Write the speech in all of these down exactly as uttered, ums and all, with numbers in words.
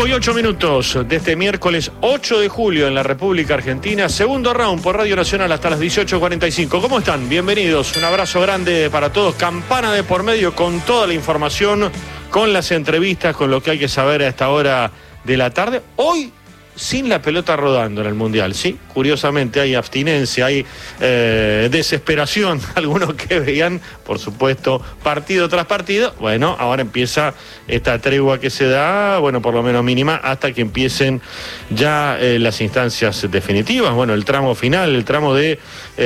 cinco y ocho minutos de este miércoles ocho de julio en la República Argentina. Segundo round por Radio Nacional hasta las dieciocho cuarenta y cinco. ¿Cómo están? Bienvenidos. Un abrazo grande para todos. Campana de por medio con toda la información, con las entrevistas, con lo que hay que saber a esta hora de la tarde. Hoy sin la pelota rodando en el Mundial, ¿sí? Curiosamente hay abstinencia, hay eh, desesperación, algunos que veían, por supuesto, partido tras partido. Bueno, ahora empieza esta tregua que se da, bueno, por lo menos mínima, hasta que empiecen ya eh, las instancias definitivas, bueno, el tramo final, el tramo de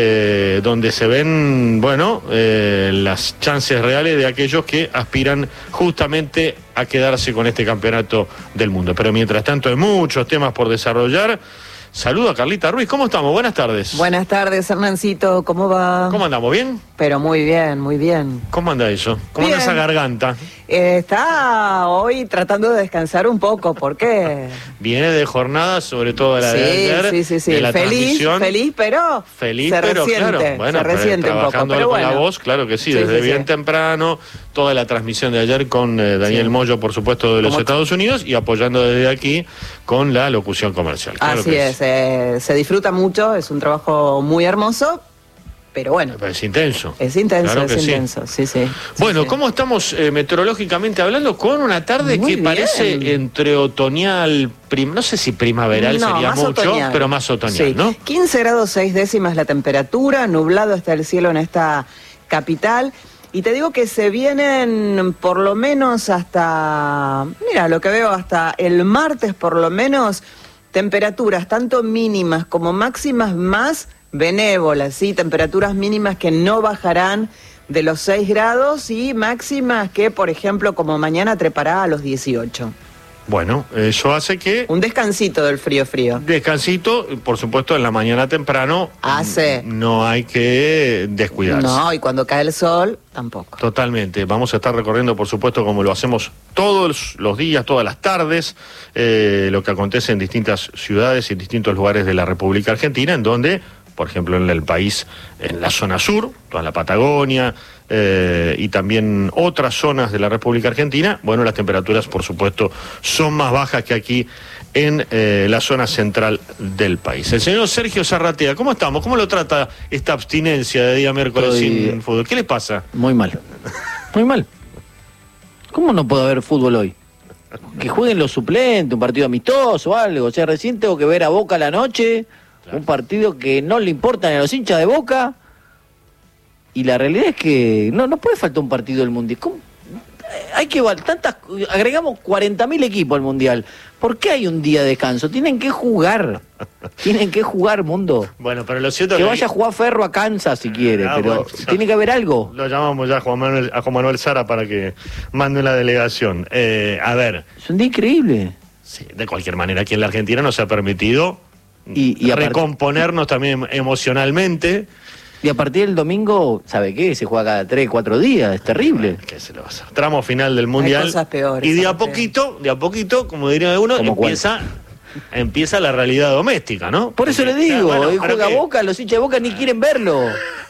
eh, donde se ven, bueno, eh, las chances reales de aquellos que aspiran justamente a quedarse con este campeonato del mundo. Pero mientras tanto hay muchos temas por desarrollar. Saludo a Carlita Ruiz. ¿Cómo estamos? Buenas tardes. Buenas tardes, Hernancito. ¿Cómo va? ¿Cómo andamos? ¿Bien? Pero muy bien, muy bien. ¿Cómo anda eso? ¿Cómo anda esa garganta? Eh, está hoy tratando de descansar un poco. ¿Por qué? Viene de jornada, sobre todo de la sí, de ayer. Sí, sí, sí. De la feliz, feliz, pero feliz, se pero resiente, claro. Bueno, se resiente un poco. Pero con bueno. la voz, claro que sí. sí desde sí, bien sí. temprano, toda la transmisión de ayer con eh, Daniel sí. Moyo, por supuesto, de los Como Estados Unidos, y apoyando desde aquí con la locución comercial. Claro Así que es, eh, se disfruta mucho, es un trabajo muy hermoso. Pero bueno. Pero es intenso. Es intenso, claro es sí. intenso, sí, sí. Bueno, sí, ¿cómo estamos eh, meteorológicamente hablando? Con una tarde Muy que bien. parece entre otoñal, prim, no sé si primaveral no, sería más mucho, otoñal. pero más otoñal, sí. ¿no? quince grados seis décimas la temperatura, nublado está el cielo en esta capital. Y te digo que se vienen por lo menos hasta, mira, lo que veo hasta el martes por lo menos, temperaturas tanto mínimas como máximas más benévolas, ¿sí? Temperaturas mínimas que no bajarán de los seis grados y máximas que, por ejemplo, como mañana trepará a los dieciocho. Bueno, eso hace que... Un descansito del frío frío. Descansito, por supuesto, en la mañana temprano. Hace. No hay que descuidarse. No, y cuando cae el sol, tampoco. Totalmente. Vamos a estar recorriendo, por supuesto, como lo hacemos todos los días, todas las tardes, eh, lo que acontece en distintas ciudades y en distintos lugares de la República Argentina, en donde, por ejemplo, en el país, en la zona sur, toda la Patagonia, eh, y también otras zonas de la República Argentina, bueno, las temperaturas, por supuesto, son más bajas que aquí en eh, la zona central del país. El señor Sergio Zarratea, ¿cómo estamos? ¿Cómo lo trata esta abstinencia de día miércoles Estoy... sin fútbol? ¿Qué le pasa? Muy mal. Muy mal. ¿Cómo no puede haber fútbol hoy? Que jueguen los suplentes, un partido amistoso o algo. O sea, recién tengo que ver a Boca a la noche, claro. Un partido que no le importa a los hinchas de Boca. Y la realidad es que no, no puede faltar un partido del Mundial. ¿Cómo? Hay que tantas, agregamos cuarenta mil equipos al Mundial. ¿Por qué hay un día de descanso? Tienen que jugar. Tienen que jugar, mundo. Bueno, pero lo cierto que que vaya a jugar Ferro a Kansas si quiere, ah, pero bueno, tiene que haber algo. Lo llamamos ya a Juan Manuel, a Juan Manuel Sara para que mande una delegación. Eh, a ver. Es un día increíble. Sí, de cualquier manera, aquí en la Argentina nos ha permitido y, y recomponernos también emocionalmente. Y a partir del domingo, ¿sabe qué? Se juega cada tres, cuatro días, es terrible. ¿Qué se lo va a hacer? Tramo final del Mundial. Hay cosas peores. Y de a poquito, de a poquito, como diría uno, empieza, empieza la realidad doméstica, ¿no? Por eso Porque, le digo, bueno, hoy juega que... Boca, los hinchas de Boca ni quieren verlo.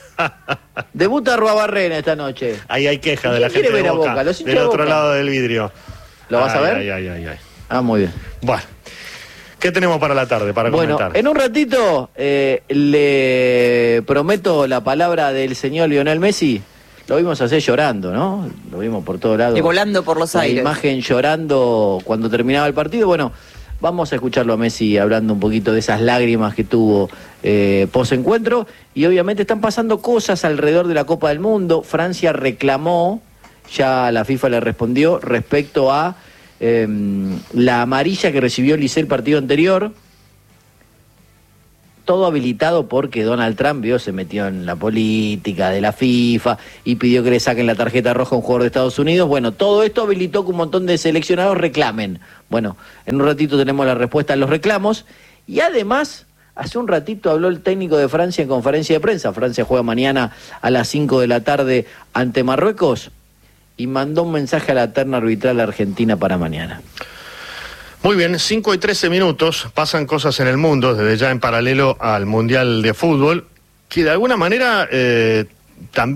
Debuta Ruabarrena esta noche. Ahí hay queja de la gente ver de a Boca, Boca? Los hinchas del de otro Boca. lado del vidrio. ¿Lo vas ay, a ver? Ay, ay, ay, ay. Ah, muy bien. Bueno. ¿Qué tenemos para la tarde, para bueno, comentar? En un ratito eh, le prometo la palabra del señor Lionel Messi. Lo vimos hacer llorando, ¿no? Lo vimos por todos lados. Y volando por los la aires. La imagen llorando cuando terminaba el partido. Bueno, vamos a escucharlo a Messi hablando un poquito de esas lágrimas que tuvo eh, post-encuentro. Y obviamente están pasando cosas alrededor de la Copa del Mundo. Francia reclamó, ya la FIFA le respondió, respecto a... Eh, la amarilla que recibió Lisé el partido anterior, todo habilitado porque Donald Trump vio, se metió en la política de la FIFA y pidió que le saquen la tarjeta roja a un jugador de Estados Unidos. Bueno, todo esto habilitó que un montón de seleccionados reclamen. Bueno, en un ratito tenemos la respuesta a los reclamos y además, hace un ratito habló el técnico de Francia en conferencia de prensa. Francia juega mañana a las cinco de la tarde ante Marruecos. Y mandó un mensaje a la terna arbitral argentina para mañana. Muy bien, cinco y trece minutos, pasan cosas en el mundo, desde ya en paralelo al Mundial de Fútbol, que de alguna manera eh,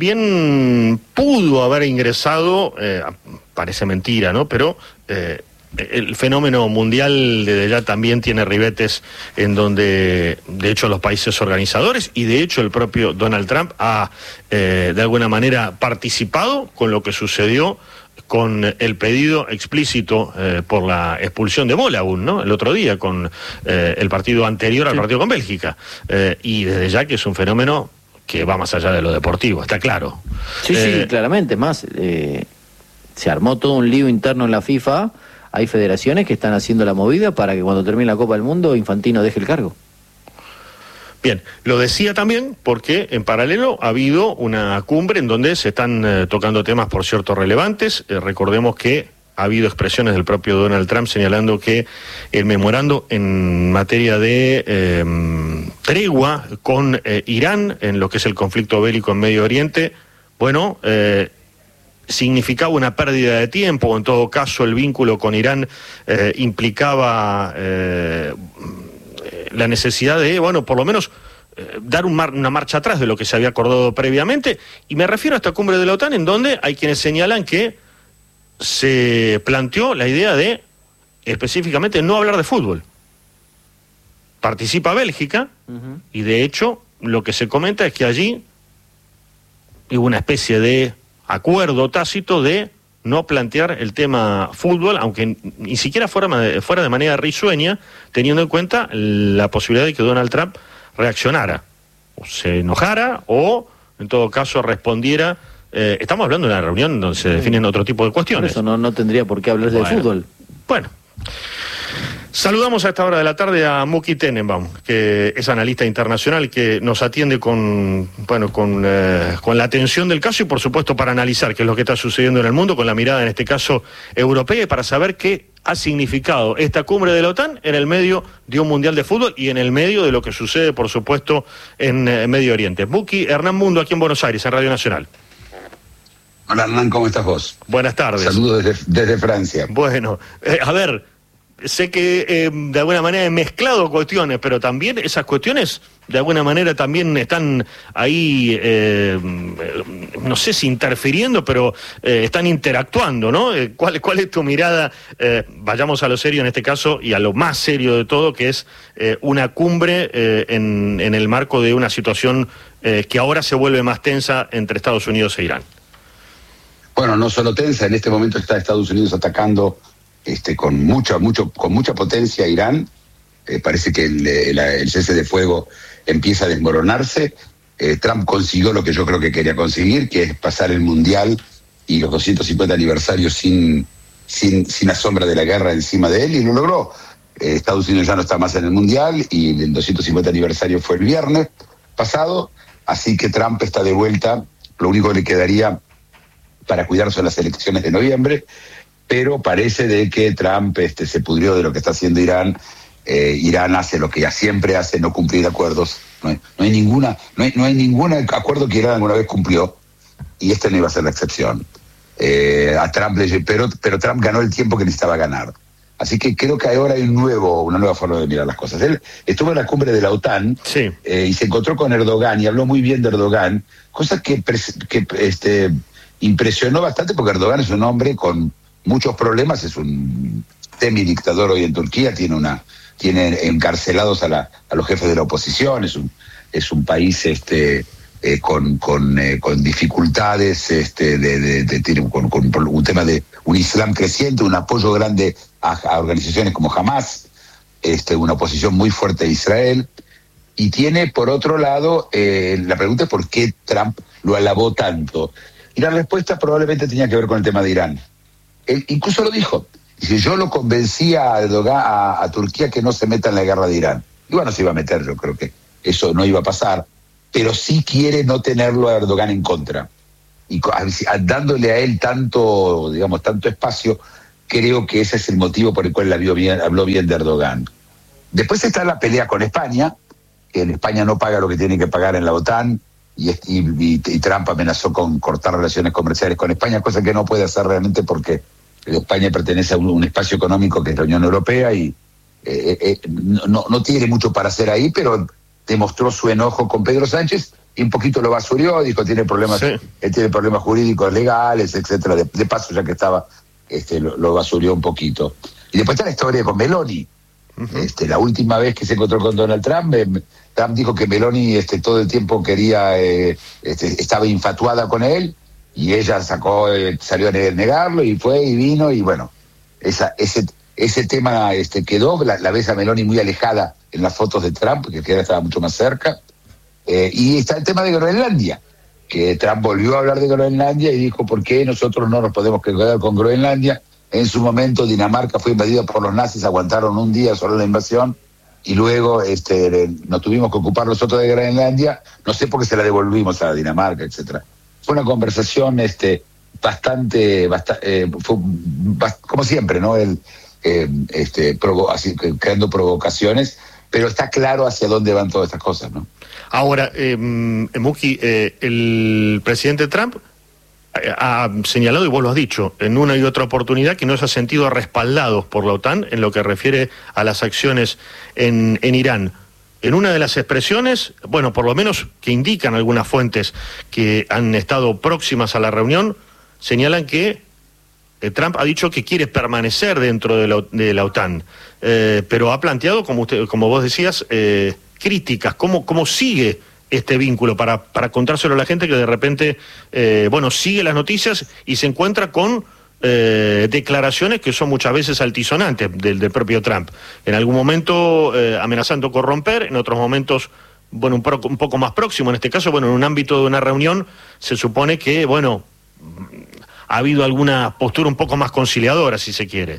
también pudo haber ingresado, eh, parece mentira, ¿no? Pero eh, el fenómeno mundial desde ya también tiene ribetes en donde, de hecho, los países organizadores y de hecho el propio Donald Trump ha, eh, de alguna manera, participado con lo que sucedió con el pedido explícito eh, por la expulsión de Bolagun, ¿no? El otro día, con eh, el partido anterior al sí. partido con Bélgica. Eh, y desde ya que es un fenómeno que va más allá de lo deportivo, está claro. Sí, eh, sí, claramente. Más, eh, se armó todo un lío interno en la FIFA. Hay federaciones que están haciendo la movida para que cuando termine la Copa del Mundo Infantino deje el cargo. Bien, lo decía también porque en paralelo ha habido una cumbre en donde se están eh, tocando temas, por cierto, relevantes. Eh, recordemos que ha habido expresiones del propio Donald Trump señalando que el memorando en materia de eh, tregua con eh, Irán en lo que es el conflicto bélico en Medio Oriente, bueno, eh, significaba una pérdida de tiempo, o en todo caso el vínculo con Irán eh, implicaba eh, la necesidad de, bueno, por lo menos eh, dar un mar, una marcha atrás de lo que se había acordado previamente, y me refiero a esta cumbre de la OTAN en donde hay quienes señalan que se planteó la idea de específicamente no hablar de fútbol. Participa Bélgica, uh-huh. y de hecho lo que se comenta es que allí hubo una especie de acuerdo tácito de no plantear el tema fútbol, aunque ni siquiera fuera, fuera de manera risueña, teniendo en cuenta la posibilidad de que Donald Trump reaccionara, o se enojara, o en todo caso respondiera. Eh, estamos hablando de una reunión donde se definen otro tipo de cuestiones. Por eso no, no tendría por qué hablarse bueno, de fútbol. Bueno. Saludamos a esta hora de la tarde a Muki Tenenbaum, que es analista internacional, que nos atiende con, bueno, con, eh, con la atención del caso y, por supuesto, para analizar qué es lo que está sucediendo en el mundo, con la mirada, en este caso, europea, y para saber qué ha significado esta cumbre de la OTAN en el medio de un mundial de fútbol y en el medio de lo que sucede, por supuesto, en eh, Medio Oriente. Muki, Hernán Mundo, aquí en Buenos Aires, en Radio Nacional. Hola, Hernán, ¿cómo estás vos? Buenas tardes. Saludos desde, desde Francia. Bueno, eh, a ver... Sé que eh, de alguna manera he mezclado cuestiones, pero también esas cuestiones de alguna manera también están ahí, eh, no sé si interfiriendo, pero eh, están interactuando, ¿no? Eh, ¿cuál, ¿Cuál es tu mirada? Eh, vayamos a lo serio en este caso y a lo más serio de todo, que es eh, una cumbre eh, en, en el marco de una situación eh, que ahora se vuelve más tensa entre Estados Unidos e Irán. Bueno, no solo tensa, en este momento está Estados Unidos atacando Este, con mucha, mucho, con mucha potencia a Irán. Eh, parece que el, el, el cese de fuego empieza a desmoronarse. Eh, Trump consiguió lo que yo creo que quería conseguir, que es pasar el Mundial y los doscientos cincuenta aniversarios sin, sin, sin la sombra de la guerra encima de él, y lo logró. Eh, Estados Unidos ya no está más en el Mundial y el doscientos cincuenta aniversario fue el viernes pasado, así que Trump está de vuelta. Lo único que le quedaría para cuidar son las elecciones de noviembre, pero parece de que Trump este, se pudrió de lo que está haciendo Irán. Eh, Irán hace lo que ya siempre hace, no cumplir acuerdos. No hay, no hay ninguna, no hay, no hay ningún acuerdo que Irán alguna vez cumplió, y este no iba a ser la excepción. Eh, a Trump le, pero, pero Trump ganó el tiempo que necesitaba ganar. Así que creo que ahora hay un nuevo, una nueva forma de mirar las cosas. Él estuvo en la cumbre de la OTAN, sí. eh, y se encontró con Erdogan y habló muy bien de Erdogan, cosa que, que este, impresionó bastante, porque Erdogan es un hombre con muchos problemas, es un semidictador hoy en Turquía, tiene una tiene encarcelados a, la, a los jefes de la oposición, es un es un país este eh, con con, eh, con dificultades, este de, de, de tiene con, con un tema de un Islam creciente, un apoyo grande a, a organizaciones como Hamas, este una oposición muy fuerte a Israel, y tiene por otro lado eh, la pregunta es por qué Trump lo alabó tanto, y la respuesta probablemente tenía que ver con el tema de Irán. Él incluso lo dijo, dice, yo lo convencía a, Erdogan, a, a Turquía que no se meta en la guerra de Irán. Igual no se iba a meter, yo creo que eso no iba a pasar, pero sí quiere no tenerlo a Erdogan en contra. Y a, dándole a él tanto, digamos, tanto espacio, creo que ese es el motivo por el cual habló bien, habló bien de Erdogan. Después está la pelea con España, que en España no paga lo que tiene que pagar en la OTAN, Y, y, y Trump amenazó con cortar relaciones comerciales con España, cosa que no puede hacer realmente porque España pertenece a un, un espacio económico que es la Unión Europea y eh, eh, no, no tiene mucho para hacer ahí, pero demostró su enojo con Pedro Sánchez y un poquito lo basurió, dijo tiene problemas, sí. él tiene problemas jurídicos legales, etcétera. De, de paso, ya que estaba, este, lo, lo basurió un poquito. Y después está la historia con Meloni. Uh-huh. Este, la última vez que se encontró con Donald Trump, eh, Trump dijo que Meloni este, todo el tiempo quería, eh, este, estaba infatuada con él, y ella sacó, eh, salió a negarlo, y fue y vino, y bueno, esa, ese, ese tema este, quedó. La, la ves a Meloni muy alejada en las fotos de Trump, que ahora estaba mucho más cerca. Eh, y está el tema de Groenlandia, que Trump volvió a hablar de Groenlandia y dijo, ¿por qué nosotros no nos podemos quedar con Groenlandia? En su momento Dinamarca fue invadida por los nazis, aguantaron un día solo la invasión, y luego este, nos tuvimos que ocupar nosotros de Groenlandia, no sé por qué se la devolvimos a Dinamarca, etcétera. Fue una conversación este, bastante, bastante eh, fue, bast- como siempre, ¿no? El, eh, este, provo- así, creando provocaciones, pero está claro hacia dónde van todas estas cosas, ¿no? Ahora, eh, Muki, eh, el presidente Trump ha señalado, y vos lo has dicho, en una y otra oportunidad, que no se ha sentido respaldados por la OTAN en lo que refiere a las acciones en, en Irán. En una de las expresiones, bueno, por lo menos que indican algunas fuentes que han estado próximas a la reunión, señalan que eh, Trump ha dicho que quiere permanecer dentro de la, de la OTAN, eh, pero ha planteado, como usted, como vos decías, eh, críticas. ¿Cómo, cómo sigue este vínculo para, para contárselo a la gente que de repente, eh, bueno, sigue las noticias y se encuentra con eh, declaraciones que son muchas veces altisonantes del, del propio Trump? En algún momento eh, amenazando con romper, en otros momentos, bueno, un, pro, un poco más próximo. En este caso, bueno, en un ámbito de una reunión se supone que, bueno, ha habido alguna postura un poco más conciliadora, si se quiere.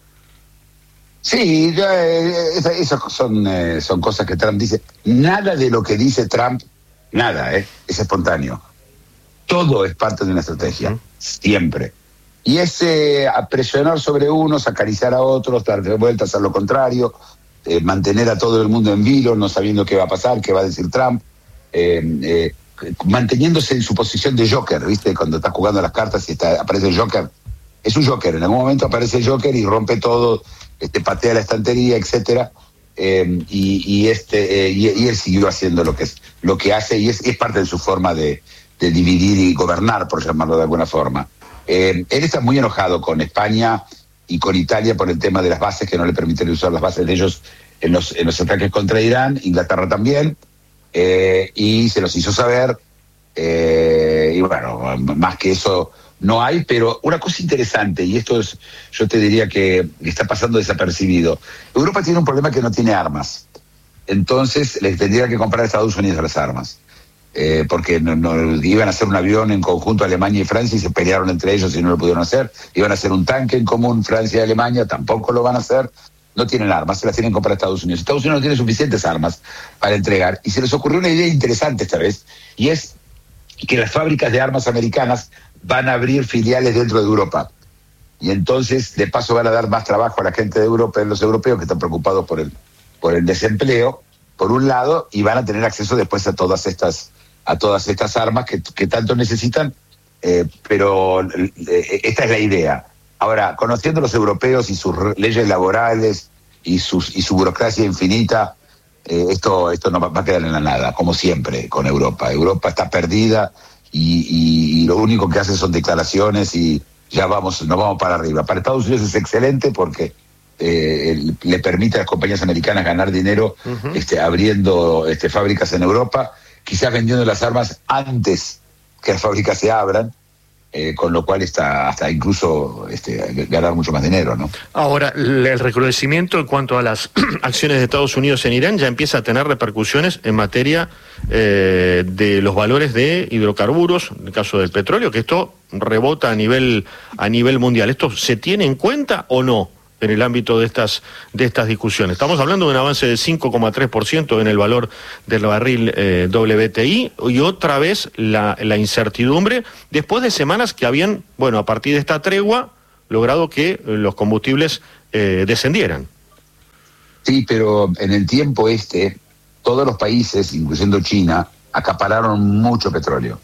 Sí, ya, eh, esas son, eh, son cosas que Trump dice. Nada de lo que dice Trump, nada, eh, es espontáneo. Todo es parte de una estrategia, uh-huh. Siempre. Y es eh, a presionar sobre unos, acariciar a otros, dar de vueltas, hacer lo contrario, eh, mantener a todo el mundo en vilo, no sabiendo qué va a pasar, qué va a decir Trump, eh, eh, manteniéndose en su posición de Joker, ¿viste? Cuando está jugando las cartas y está, aparece el Joker. Es un Joker, en algún momento aparece el Joker y rompe todo, este, patea la estantería, etcétera, eh, y, y este eh, y, y él siguió haciendo lo que es lo que hace, y es, es parte de su forma de, de dividir y gobernar, por llamarlo de alguna forma. Eh, él está muy enojado con España y con Italia por el tema de las bases, que no le permiten usar las bases de ellos en los, en los ataques contra Irán, Inglaterra también, eh, y se los hizo saber, eh, y bueno, más que eso no hay. Pero una cosa interesante, y esto es, yo te diría que está pasando desapercibido. Europa tiene un problema, que no tiene armas. Entonces les tendría que comprar a Estados Unidos las armas. Eh, porque no, no, iban a hacer un avión en conjunto Alemania y Francia, y se pelearon entre ellos y no lo pudieron hacer. Iban a hacer un tanque en común Francia y Alemania, tampoco lo van a hacer. No tienen armas, se las tienen que comprar a Estados Unidos. Estados Unidos no tiene suficientes armas para entregar, y se les ocurrió una idea interesante esta vez, y es que las fábricas de armas americanas van a abrir filiales dentro de Europa, y entonces de paso van a dar más trabajo a la gente de Europa, los europeos que están preocupados por el por el desempleo, por un lado, y van a tener acceso después a todas estas a todas estas armas que, que tanto necesitan, eh, pero eh, esta es la idea. Ahora, conociendo a los europeos y sus leyes laborales y sus y su burocracia infinita, eh, esto esto no va, va a quedar en la nada, como siempre con Europa. Europa está perdida, y, y, y lo único que hace son declaraciones, y ya vamos, nos vamos para arriba. Para Estados Unidos es excelente, porque eh, le permite a las compañías americanas ganar dinero, uh-huh. este, abriendo este, fábricas en Europa, quizás vendiendo las armas antes que las fábricas se abran, eh, con lo cual está hasta incluso este, ganar mucho más dinero, ¿no? Ahora, el recrudecimiento en cuanto a las acciones de Estados Unidos en Irán ya empieza a tener repercusiones en materia eh, de los valores de hidrocarburos, en el caso del petróleo, que esto rebota a nivel a nivel mundial. ¿Esto se tiene en cuenta o no en el ámbito de estas de estas discusiones? Estamos hablando de un avance de cinco coma tres por ciento en el valor del barril eh, W T I, y otra vez la, la incertidumbre después de semanas que habían, bueno, a partir de esta tregua, logrado que los combustibles eh, descendieran. Sí, pero en el tiempo este, todos los países, incluyendo China, acapararon mucho petróleo.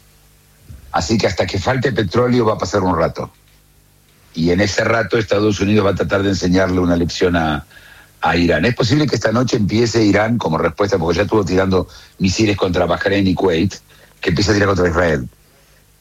Así que hasta que falte petróleo va a pasar un rato. Y en ese rato Estados Unidos va a tratar de enseñarle una lección a, a Irán. Es posible que esta noche empiece Irán, como respuesta, porque ya estuvo tirando misiles contra Bahrein y Kuwait, que empiece a tirar contra Israel.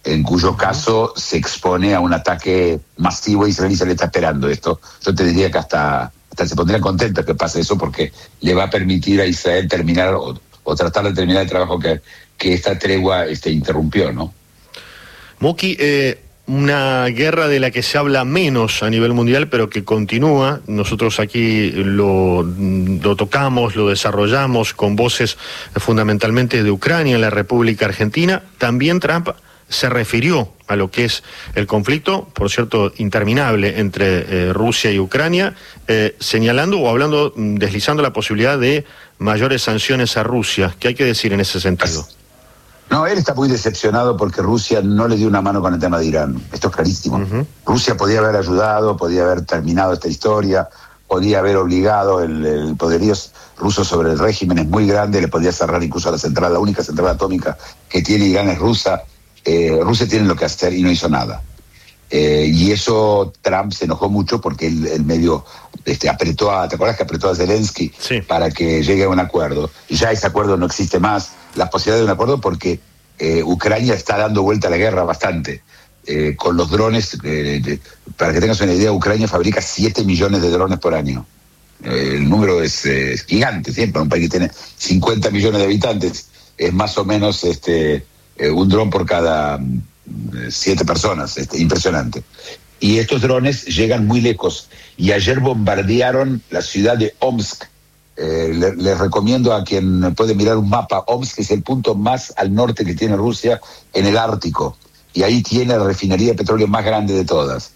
en cuyo caso se expone a un ataque masivo. Israel se le está esperando esto. Yo te diría que hasta, hasta se pondría contento que pase eso, porque le va a permitir a Israel terminar o, o tratar de terminar el trabajo que, que esta tregua este, interrumpió, ¿no? Muki, eh, una guerra de la que se habla menos a nivel mundial, pero que continúa. Nosotros aquí lo, lo tocamos, lo desarrollamos con voces eh, fundamentalmente de Ucrania, en la República Argentina. También Trump se refirió a lo que es el conflicto, por cierto, interminable entre eh, Rusia y Ucrania, eh, señalando o hablando, deslizando la posibilidad de mayores sanciones a Rusia. ¿Qué hay que decir en ese sentido? No, él está muy decepcionado porque Rusia no le dio una mano con el tema de Irán. Esto es clarísimo. Uh-huh. Rusia podía haber ayudado, podía haber terminado esta historia, podía haber obligado el, el poderío ruso sobre el régimen, es muy grande, le podía cerrar incluso a la central, la única central atómica que tiene Irán es rusa. Eh, Rusia tiene lo que hacer y no hizo nada. Eh, y eso Trump se enojó mucho porque él, él medio este, apretó a, ¿te acuerdas que apretó a Zelensky? Sí. Para que llegue a un acuerdo? Y ya ese acuerdo no existe más, la posibilidad de un acuerdo, porque eh, Ucrania está dando vuelta a la guerra bastante. Eh, con los drones, eh, de, para que tengas una idea, Ucrania fabrica siete millones de drones por año. Eh, el número es, eh, es gigante, siempre, un país que tiene cincuenta millones de habitantes, es más o menos este, eh, un dron por cada siete personas, este, impresionante. Y estos drones llegan muy lejos, y ayer bombardearon la ciudad de Omsk. Eh, les le recomiendo a quien puede mirar un mapa. Omsk es el punto más al norte que tiene Rusia en el Ártico, y ahí tiene la refinería de petróleo más grande de todas.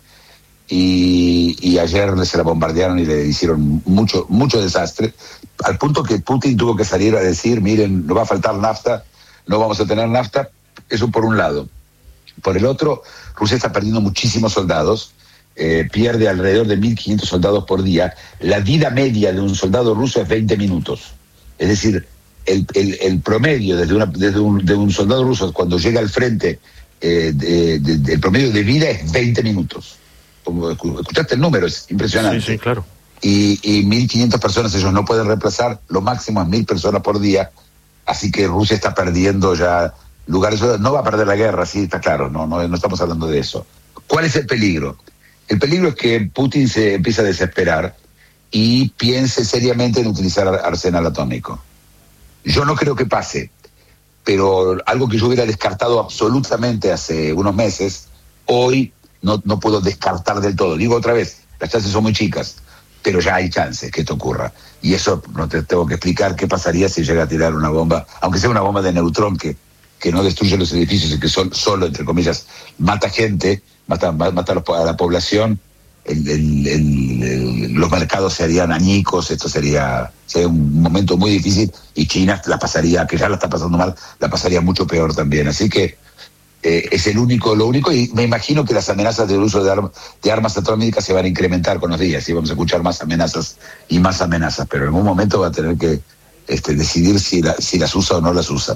Y, y ayer se la bombardearon y le hicieron mucho, mucho desastre, al punto que Putin tuvo que salir a decir: miren, nos va a faltar nafta, no vamos a tener nafta. Eso por un lado. Por el otro, Rusia está perdiendo muchísimos soldados, eh, pierde alrededor de mil quinientos soldados por día. La vida media de un soldado ruso es veinte minutos. Es decir, el, el, el promedio desde, una, desde un, de un soldado ruso cuando llega al frente, eh, de, de, de, el promedio de vida es veinte minutos. Como escuchaste el número, es impresionante. Sí, sí, claro. Y, y mil quinientas personas ellos no pueden reemplazar, lo máximo es mil personas por día, así que Rusia está perdiendo ya lugares. No va a perder la guerra, sí, está claro, no, no, no estamos hablando de eso. ¿Cuál es el peligro? El peligro es que Putin se empieza a desesperar y piense seriamente en utilizar arsenal atómico. Yo no creo que pase, pero algo que yo hubiera descartado absolutamente hace unos meses, hoy no, no puedo descartar del todo. Digo otra vez, las chances son muy chicas, pero ya hay chances que esto ocurra. Y eso no te tengo que explicar qué pasaría si llega a tirar una bomba, aunque sea una bomba de neutrón que que no destruye los edificios y que son, solo, entre comillas, mata gente, mata, mata a la población. El, el, el, el, los mercados se harían añicos, esto sería, sería un momento muy difícil, y China la pasaría, que ya la está pasando mal, la pasaría mucho peor también. Así que eh, es el único, lo único, y me imagino que las amenazas del uso de, arma, de armas atómicas se van a incrementar con los días, y vamos a escuchar más amenazas y más amenazas, pero en algún momento va a tener que este, decidir si, la, si las usa o no las usa.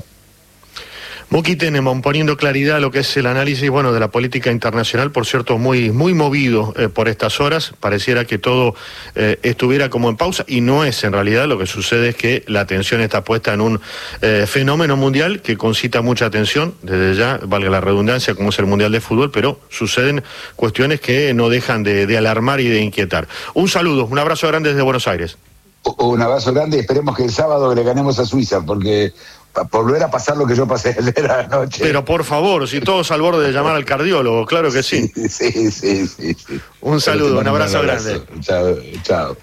Muki Tenenbaum, poniendo claridad a lo que es el análisis, bueno, de la política internacional, por cierto, muy muy movido eh, por estas horas. Pareciera que todo eh, estuviera como en pausa, y no es en realidad. Lo que sucede es que la atención está puesta en un eh, fenómeno mundial que concita mucha atención, desde ya, valga la redundancia, como es el Mundial de Fútbol, pero suceden cuestiones que no dejan de, de alarmar y de inquietar. Un saludo, un abrazo grande desde Buenos Aires. Un abrazo grande, y esperemos que el sábado le ganemos a Suiza, porque por volver a pasar lo que yo pasé ayer a la noche. Pero por favor, si todos al borde de llamar al cardiólogo, claro que sí. Sí, sí, sí. sí, sí. Un saludo, un abrazo, un abrazo grande. Chao, chao.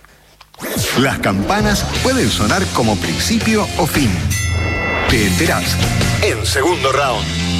Las campanas pueden sonar como principio o fin. Te enterás en Segundo Round.